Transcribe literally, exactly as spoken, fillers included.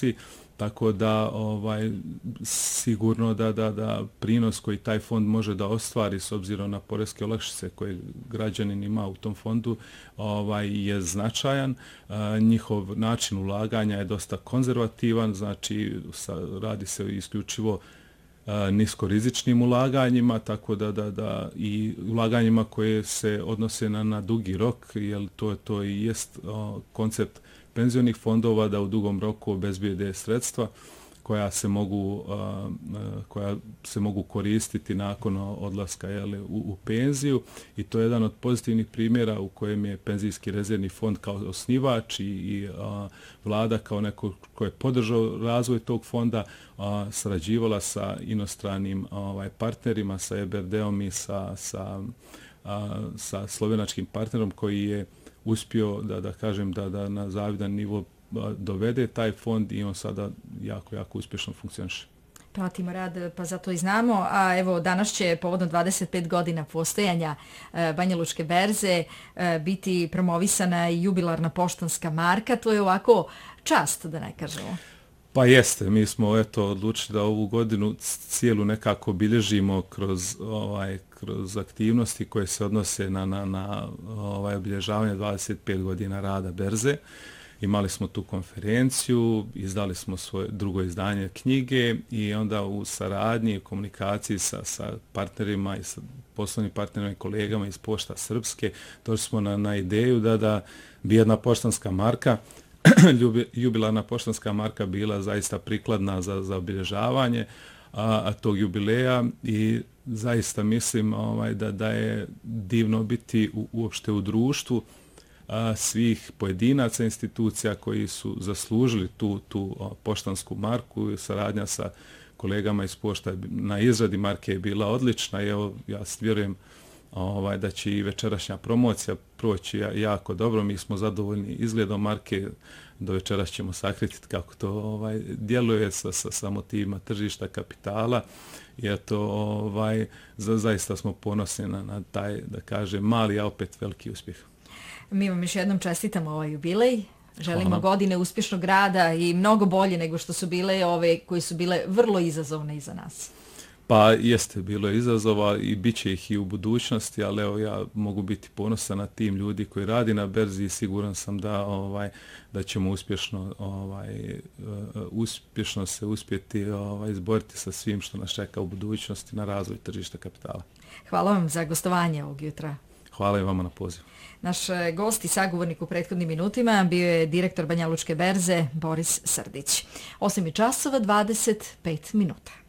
doprinosi, tako da ovaj sigurno da da da prinos koji taj fond može da ostvari s obzirom na poreske olakšice koje građanin ima u tom fondu ovaj je značajan. A, njihov način ulaganja je dosta konzervativan, znači sa, radi se isključivo a, niskorizičnim ulaganjima, tako da da da i ulaganjima koje se odnose na na dugi rok, jer to to i jest a, koncept penzionih fondova da u dugom roku obezbijede sredstva koja se mogu a, koja se mogu koristiti nakon odlaska jeli, u, u penziju i to je jedan od pozitivnih primjera u kojem je penzijski rezervni fond kao osnivač i, i a, vlada kao neko ko je podržao razvoj tog fonda a, sarađivala sa inostranim ovaj partnerima, sa E B R D-om i sa sa a, sa slovenačkim partnerom koji je uspio da da kažem da da na zavidan nivo dovede taj fond i on sada jako jako uspješno funkcioniše. Pratimo rad, pa zato i znamo. A evo, danas će povodom dvadeset pet godina postojanja e, Banja Lučke berze e, biti promovisana i jubilarna poštanska marka. To je ovako čast, da ne kažemo. Pa jeste, mi smo eto odlučili da ovu godinu cijelu nekako obilježimo kroz ovaj kroz aktivnosti koje se odnose na na na ovaj obilježavanje dvadeset pet godina rada berze. Imali smo tu konferenciju, izdali smo svoje drugo izdanje knjige i onda u saradnji i komunikaciji sa sa partnerima i sa poslovnim partnerima i kolegama iz Pošta Srpske došli smo na na ideju da da bi jedna poštanska marka jubilarna poštanska marka bila zaista prikladna za za obilježavanje a, a tog jubileja i zaista mislim ovaj da da je divno biti u, uopšte u društvu a, svih pojedinaca institucija koji su zaslužili tu tu a, poštansku marku i saradnja sa kolegama iz Pošta na izradi marke je bila odlična i evo ja vjerujem ovaj da će i večerašnja promocija proći jako dobro. Mi smo zadovoljni izgledom marke. Do večeras ćemo sakriti kako to ovaj djeluje sa sa, sa motivima tržišta kapitala. I eto ovaj za, zaista smo ponosni na, na taj da kažem mali a opet veliki uspjeh. Mi vam još jednom čestitamo ovaj jubilej. Želimo Hvala. Godine uspješnog rada i mnogo bolje nego što su bile ove koje su bile vrlo izazovne iza nas. Pa jeste, bilo je izazova i bit će ih i u budućnosti, ali evo ja mogu biti ponosan na tim ljudi koji radi na berzi i siguran sam da ovaj da ćemo uspješno ovaj uh, uspješno se uspjeti ovaj izboriti sa svim što nas čeka u budućnosti na razvoj tržišta kapitala. Hvala vam za gostovanje ovog jutra. Hvala i vama na pozivu. Naš gost i sagovornik u prethodnim minutima bio je direktor Banja Lučke berze Boris Srdić. osam časova dvadeset pet minuta.